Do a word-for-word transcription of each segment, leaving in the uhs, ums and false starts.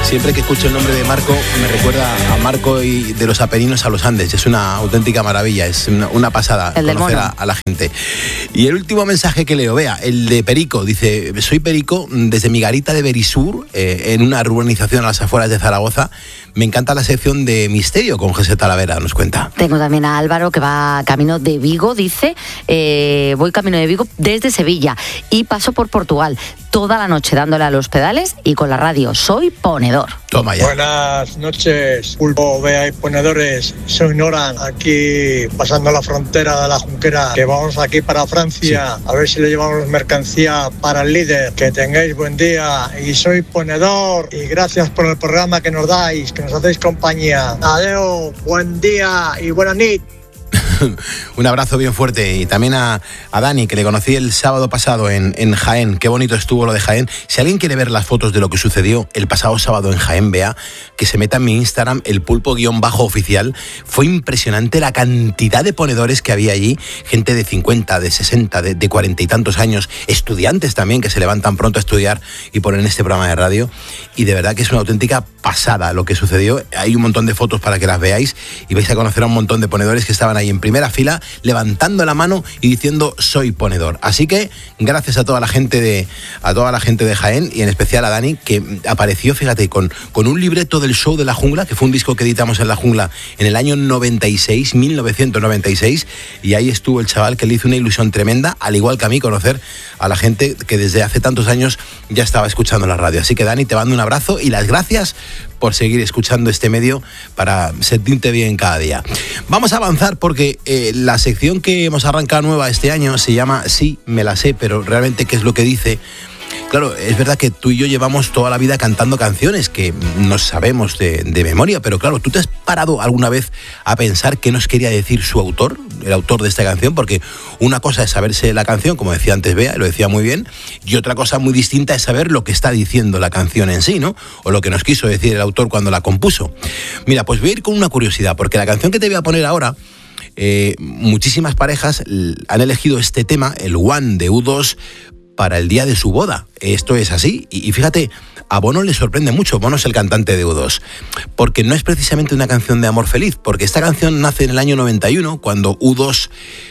Siempre que escucho el nombre de Marco, me recuerda a Marco y de los Apeninos a los Andes. Es una auténtica maravilla, es una, una pasada el conocer a, a la gente. Y el último mensaje que leo, vea, el de Perico, dice: soy Perico desde mi garita de Berisur, eh, en una urbanización a las afueras de Zaragoza. Me encanta la sección de Misterio con José Talavera, nos cuenta. Tengo también a Álvaro, que va camino de Vigo, dice, eh, voy camino de Vigo desde Sevilla y paso por Portugal toda la noche dándole a los pedales y con la radio. Soy ponedor. Toma ya. Buenas noches, Pulpo, Bea y ponedores. Soy Noran, aquí pasando la frontera de la Junquera, que vamos aquí para Francia, sí. A ver si le llevamos mercancía para el líder. Que tengáis buen día y soy ponedor y gracias por el programa que nos dais, que nos hacéis compañía. Adeo, buen día y buena nit. Un abrazo bien fuerte. Y también a, a Dani, que le conocí el sábado pasado en, en Jaén. Qué bonito estuvo lo de Jaén. Si alguien quiere ver las fotos de lo que sucedió el pasado sábado en Jaén, vea, que se meta en mi Instagram, el pulpo-oficial. Fue impresionante la cantidad de ponedores que había allí. Gente de cincuenta, de sesenta, de, de cuarenta y tantos años. Estudiantes también que se levantan pronto a estudiar y ponen este programa de radio. Y de verdad que es una auténtica pasada lo que sucedió. Hay un montón de fotos para que las veáis y vais a conocer a un montón de ponedores que estaban ahí en primera fila, levantando la mano y diciendo soy ponedor. Así que gracias a toda la gente de a toda la gente de Jaén y en especial a Dani, que apareció, fíjate, con, con un libreto del show de La Jungla, que fue un disco que editamos en La Jungla en el año noventa y seis, mil novecientos noventa y seis, y ahí estuvo el chaval que le hizo una ilusión tremenda, al igual que a mí, conocer a la gente que desde hace tantos años ya estaba escuchando la radio. Así que Dani, te mando un abrazo y las gracias por seguir escuchando este medio para sentirte bien cada día. Vamos a avanzar porque eh, la sección que hemos arrancado nueva este año se llama Sí, me la sé, pero realmente ¿qué es lo que dice? Claro, es verdad que tú y yo llevamos toda la vida cantando canciones que no sabemos de, de memoria, pero claro, ¿tú te has parado alguna vez a pensar qué nos quería decir su autor, el autor de esta canción? Porque una cosa es saberse la canción, como decía antes Bea, lo decía muy bien, y otra cosa muy distinta es saber lo que está diciendo la canción en sí, ¿no? O lo que nos quiso decir el autor cuando la compuso. Mira, pues voy a ir con una curiosidad, porque la canción que te voy a poner ahora, eh, muchísimas parejas han elegido este tema, el One de U dos, para el día de su boda. Esto es así. Y, y fíjate, a Bono le sorprende mucho. Bono es el cantante de U dos. Porque no es precisamente una canción de amor feliz. Porque esta canción nace en el año noventa y uno, cuando U dos,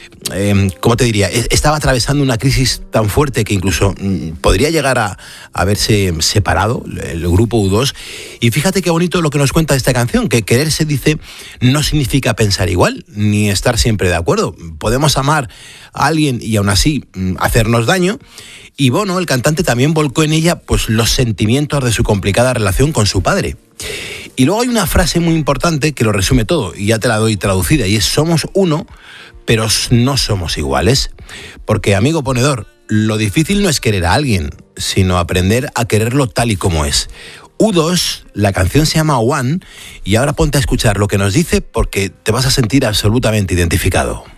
eh, ¿cómo te diría? Estaba atravesando una crisis tan fuerte que incluso mm, podría llegar a, a haberse separado el grupo U dos. Y fíjate qué bonito lo que nos cuenta esta canción, que quererse, dice, no significa pensar igual, ni estar siempre de acuerdo. Podemos amar a alguien y aún así mm, hacernos daño. Y Bono, el cantante, también volcó en ella pues los sentimientos de su complicada relación con su padre. Y luego hay una frase muy importante que lo resume todo, y ya te la doy traducida, y es: somos uno, pero no somos iguales. Porque, amigo ponedor, lo difícil no es querer a alguien, sino aprender a quererlo tal y como es. U dos, la canción se llama One, y ahora ponte a escuchar lo que nos dice porque te vas a sentir absolutamente identificado.